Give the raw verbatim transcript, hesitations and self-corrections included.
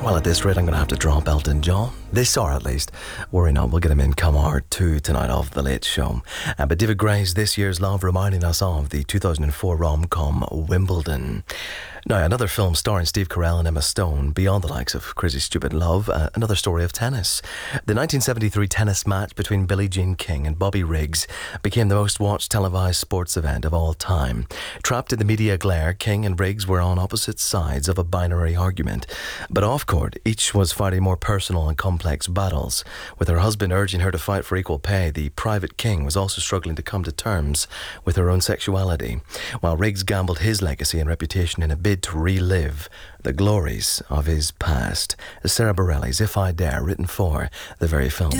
Well, at this rate, I'm going to have to drop Elton John. This hour, at least. Worry not, we'll get him in come hour two tonight of The Late Show. Uh, but David Gray's This Year's Love reminding us of the two thousand four rom-com Wimbledon. Now, another film starring Steve Carell and Emma Stone, beyond the likes of Crazy Stupid Love, uh, another story of tennis. The nineteen seventy-three tennis match between Billie Jean King and Bobby Riggs became the most watched televised sports event of all time. Trapped in the media glare, King and Riggs were on opposite sides of a binary argument. But off court, each was fighting more personal and complex battles. With her husband urging her to fight for equal pay, the private King was also struggling to come to terms with her own sexuality, while Riggs gambled his legacy and reputation in a bid to relive the glories of his past. Sarah Bareilles, If I Dare, written for the very film.